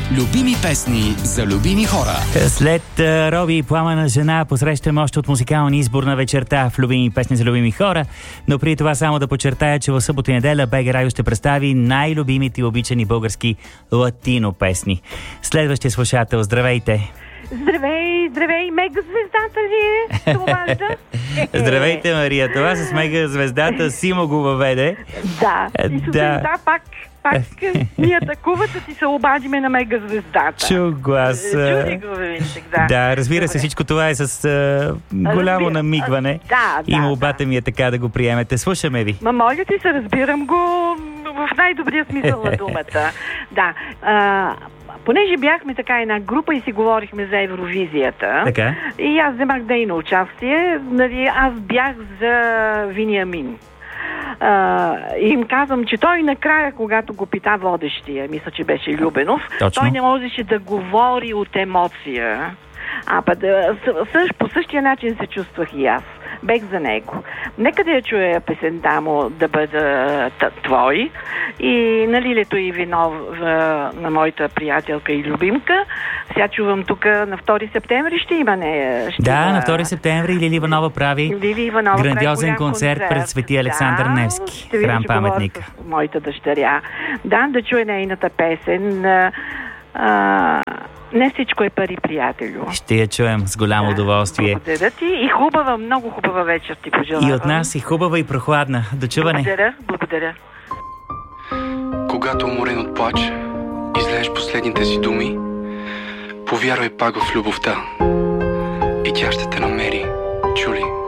Любими песни за любими хора. След Роби и Пламена жена посрещаме още от музикалния избор на вечерта в Любими песни за любими хора. Но преди това само да подчертая, че в събота и неделя БГ Радио ще представи най-любимите и обичани български латино песни. Следващия слушател, здравейте! Здравей, мега звездата ли е? Здравейте, Мария, това с мега звездата Симо го въведе. Да, и с звезда пак ние атакуват, ти се обадиме на мега звездата. Чу глас. Чуди го, Винчек, да. Да, разбира се, всичко това е с голямо намигване. И молбата ми е така да го приемете. Слушаме ви. Моля ти се, разбирам го в най-добрия смисъл на думата. Да, понеже бяхме така една група и си говорихме за Евровизията. Така. И аз вземах дейно участие. Нали, аз бях за Вениамин. И им казвам, че той накрая, когато го пита водещия, мисля, че беше Любенов, точно, той не можеше да говори от емоция. По същия начин се чувствах и аз. Бех за него. Нека да я чуя песента му да бъда твой и на лилето и вино на моята приятелка и любимка. Сега чувам тук на 2 септември ще има нея. На 2 септември Лили Иванова прави грандиозен концерт пред Свети Александър Невски, храм паметник. Моята дъщеря. Да чуя нейната песен. Не всичко е пари, приятелю. Ще я чуем с голямо удоволствие. Благодаря ти и много хубава вечер ти пожелавам. И от нас и хубава и прохладна. До чуване. Благодаря. Когато уморен от плач, излееш последните си думи, повярвай пак в любовта и тя ще те намери. Чули?